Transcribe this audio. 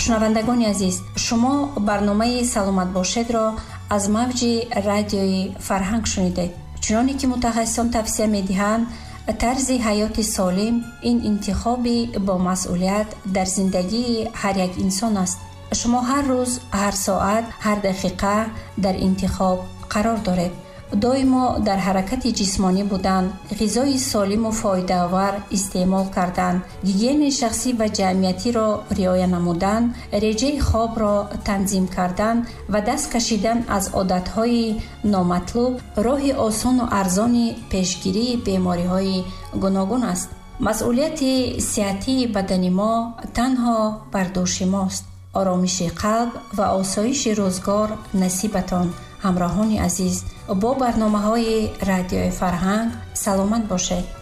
шунавандагони азиз, шумо барномаи саломат бошедро аз мавҷи радиои Фарҳанг шунидед. чуноне ки мутахассисон тавсия медиҳанд, тарзи ҳаёти солим ин интихоби бо масъулият дар зиндагии ҳар як инсон аст. шумо ҳар рӯз, ҳар соат, ҳар дақиқа дар интихоб қарор доред. доимо дар ҳаракати ҷисмонӣ будан, ғизои солиму фоидаовар истеъмол кардан, гигиенаи шахсӣ ва ҷамъиятиро риоя намудан, реҷаи хобро танзим кардан ва даст кашидан аз одатҳои номатлуб роҳи осону арзони пешгирии бемориҳои гуногун аст. масъулияти сиҳатии бадани мо танҳо бар дӯши мост. оромиши қалб ва осоиши рӯзгор насибатон. ҳамроҳони азиз, бо барномаҳои радиои Фарҳанг саломат бошед.